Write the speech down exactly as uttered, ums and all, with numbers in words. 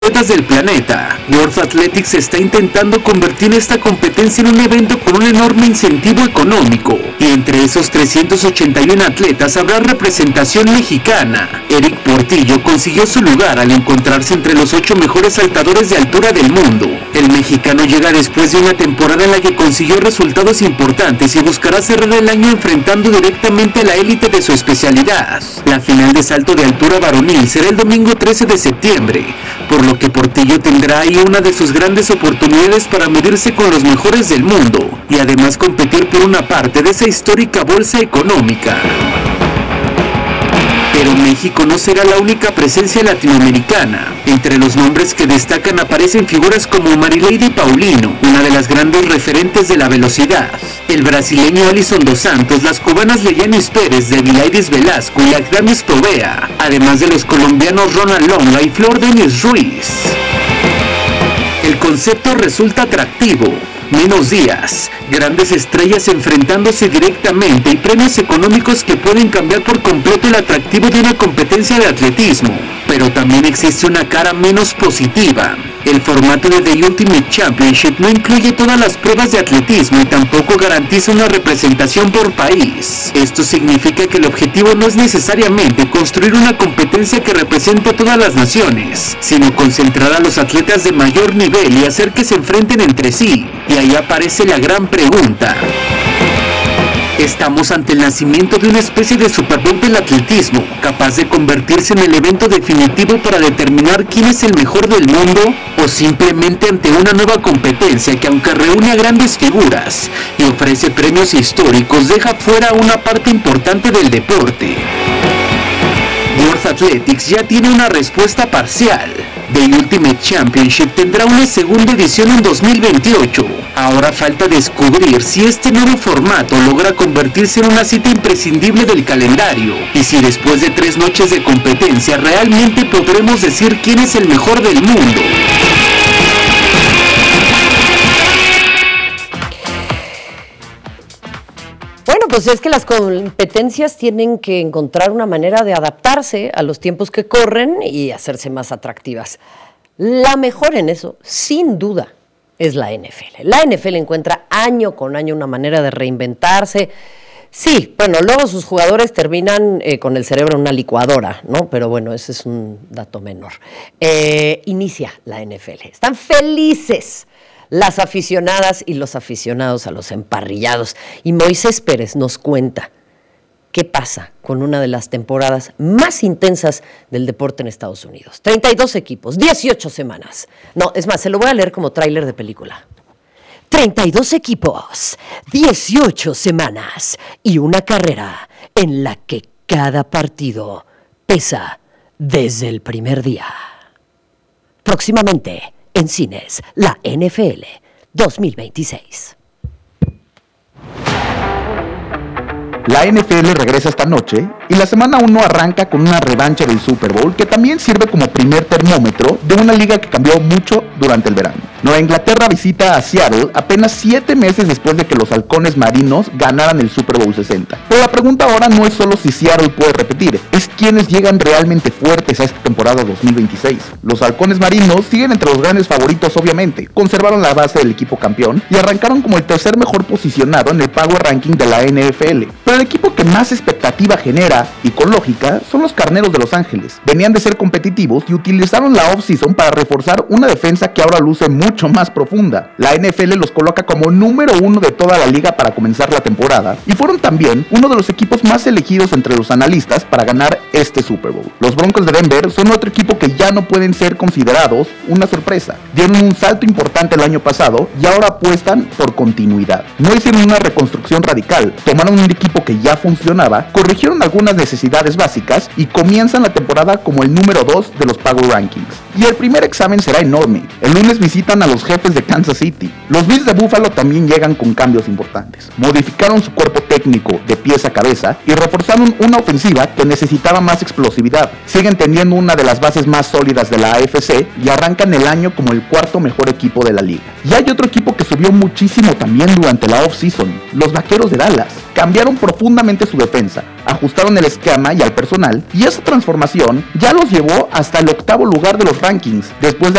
Del planeta, World Athletics está intentando convertir esta competencia en un evento con un enorme incentivo económico, y entre esos trescientos ochenta y uno atletas habrá representación mexicana. Eric Portillo consiguió su lugar al encontrarse entre los ocho mejores saltadores de altura del mundo. El mexicano llega después de una temporada en la que consiguió resultados importantes y buscará cerrar el año enfrentando directamente a la élite de su especialidad. La final de salto de altura varonil será el domingo trece de septiembre, por lo que Portillo tendrá ahí una de sus grandes oportunidades para medirse con los mejores del mundo y además competir por una parte de esa histórica bolsa económica. Pero México no será la única presencia latinoamericana. Entre los nombres que destacan aparecen figuras como Marileidy Paulino, una de las grandes referentes de la velocidad, el brasileño Alison Dos Santos, las cubanas Leyanis Pérez, Devilaidis Velasco y Agdamis Tobea, además de los colombianos Ronald Longa y Flor Denis Ruiz. El concepto resulta atractivo. Menos días, grandes estrellas enfrentándose directamente y premios económicos que pueden cambiar por completo el atractivo de una competencia de atletismo. Pero también existe una cara menos positiva. El formato de The Ultimate Championship no incluye todas las pruebas de atletismo y tampoco garantiza una representación por país. Esto significa que el objetivo no es necesariamente construir una competencia que represente a todas las naciones, sino concentrar a los atletas de mayor nivel y hacer que se enfrenten entre sí. Y ahí aparece la gran pregunta. Estamos ante el nacimiento de una especie de Super Bowl del atletismo, capaz de convertirse en el evento definitivo para determinar quién es el mejor del mundo, o simplemente ante una nueva competencia que, aunque reúne a grandes figuras y ofrece premios históricos, deja fuera una parte importante del deporte. World Athletics ya tiene una respuesta parcial. The Ultimate Championship tendrá una segunda edición en dos mil veintiocho. Ahora falta descubrir si este nuevo formato logra convertirse en una cita imprescindible del calendario, y si después de tres noches de competencia realmente podremos decir quién es el mejor del mundo. Bueno, pues es que las competencias tienen que encontrar una manera de adaptarse a los tiempos que corren y hacerse más atractivas. La mejor en eso, sin duda, es la N F L. La N F L encuentra año con año una manera de reinventarse. Sí, bueno, luego sus jugadores terminan eh, con el cerebro en una licuadora, ¿no? Pero bueno, ese es un dato menor. Eh, inicia la N F L. Están felices las aficionadas y los aficionados a los emparrillados. Y Moisés Pérez nos cuenta qué pasa con una de las temporadas más intensas del deporte en Estados Unidos. treinta y dos equipos, dieciocho semanas. No, es más, se lo voy a leer como tráiler de película. treinta y dos equipos, dieciocho semanas y una carrera en la que cada partido pesa desde el primer día. Próximamente en cines, la N F L dos mil veintiséis. La N F L regresa esta noche y la semana uno arranca con una revancha del Super Bowl que también sirve como primer termómetro de una liga que cambió mucho durante el verano. Nueva Inglaterra visita a Seattle apenas siete meses después de que los halcones marinos ganaran el Super Bowl sesenta. Pero la pregunta ahora no es solo si Seattle puede repetir, es quiénes llegan realmente fuertes a esta temporada dos mil veintiséis. Los halcones marinos siguen entre los grandes favoritos obviamente, conservaron la base del equipo campeón y arrancaron como el tercer mejor posicionado en el Power Ranking de la N F L. Pero el equipo que más expectativa genera, y con lógica, son los Carneros de Los Ángeles. Venían de ser competitivos y utilizaron la off-season para reforzar una defensa que ahora luce mucho más profunda. La N F L los coloca como número uno de toda la liga para comenzar la temporada, y fueron también uno de los equipos más elegidos entre los analistas para ganar este Super Bowl. Los Broncos de Denver son otro equipo que ya no pueden ser considerados una sorpresa. Dieron un salto importante el año pasado y ahora apuestan por continuidad. No hicieron una reconstrucción radical, tomaron un equipo que ya funcionaba, corrigieron algunas necesidades básicas y comienzan la temporada como el número dos de los Power Rankings. Y el primer examen será enorme. El lunes visitan a los Jefes de Kansas City. Los Bills de Buffalo también llegan con cambios importantes. Modificaron su cuerpo técnico de pies a cabeza y reforzaron una ofensiva que necesitaba más explosividad. Siguen teniendo una de las bases más sólidas de la A F C y arrancan el año como el cuarto mejor equipo de la liga. Y hay otro equipo que subió muchísimo también durante la off-season, los Vaqueros de Dallas. Cambiaron profundamente su defensa, ajustaron el esquema y al personal, y esa transformación ya los llevó hasta el octavo lugar de los rankings, después de